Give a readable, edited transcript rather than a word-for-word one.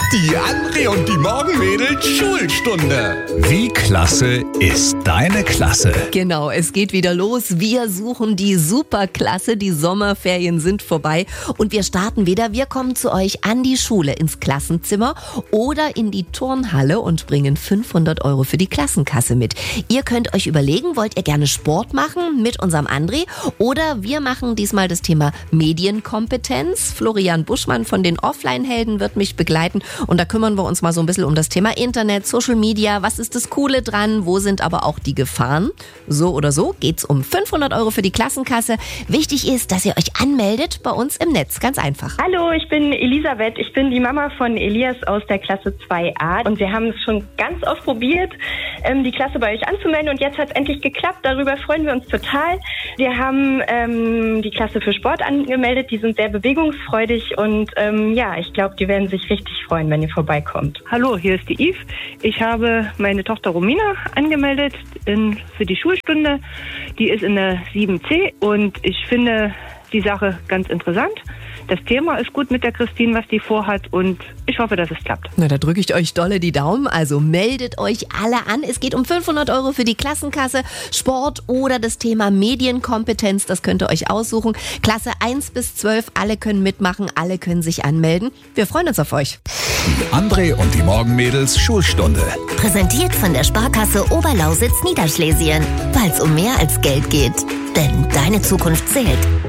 Die André und die Morgenmädels Schulstunde. Wie klasse ist deine Klasse? Genau, es geht wieder los. Wir suchen die Superklasse. Die Sommerferien sind vorbei und wir starten wieder. Wir kommen zu euch an die Schule, ins Klassenzimmer oder in die Turnhalle und bringen 500 € für die Klassenkasse mit. Ihr könnt euch überlegen, wollt ihr gerne Sport machen mit unserem André oder wir machen diesmal das Thema Medienkompetenz. Florian Buschmann von den Offline-Helden wird mich begleiten und da kümmern wir uns mal so ein bisschen um das Thema Internet, Social Media. Was ist das Coole dran? Wo sind aber auch die Gefahren? So oder so geht's um 500 € für die Klassenkasse. Wichtig ist, dass ihr euch anmeldet bei uns im Netz. Ganz einfach. Hallo, ich bin Elisabeth. Ich bin die Mama von Elias aus der Klasse 2a. Und wir haben es schon ganz oft probiert, die Klasse bei euch anzumelden. Und jetzt hat es endlich geklappt. Darüber freuen wir uns total. Wir haben die Klasse für Sport angemeldet. Die sind sehr bewegungsfreudig. Und ich glaube, die werden sich richtig freuen, wenn ihr vorbeikommt. Hallo, hier ist die Yves. Ich habe meine Tochter Romina angemeldet für die Schulstunde. Die ist in der 7c und ich finde die Sache ganz interessant. Das Thema ist gut mit der Christine, was die vorhat und ich hoffe, dass es klappt. Na, da drücke ich euch dolle die Daumen. Also meldet euch alle an. Es geht um 500 € für die Klassenkasse, Sport oder das Thema Medienkompetenz. Das könnt ihr euch aussuchen. Klasse 1 bis 12, alle können mitmachen, alle können sich anmelden. Wir freuen uns auf euch. Die André und die Morgenmädels Schulstunde. Präsentiert von der Sparkasse Oberlausitz Niederschlesien. Weil es um mehr als Geld geht. Denn deine Zukunft zählt.